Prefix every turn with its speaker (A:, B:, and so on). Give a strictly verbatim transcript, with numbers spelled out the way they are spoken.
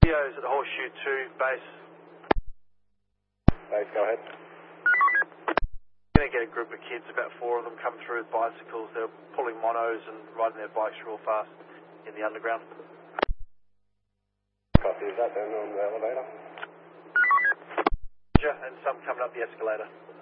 A: Leo's at Horseshoe two, base.
B: Base, go ahead.
A: Going to get a group of kids, about four of them come through with bicycles. They're pulling monos and riding their bikes real fast in the underground.
B: Copy, is that then on the elevator?
A: And some coming up the escalator.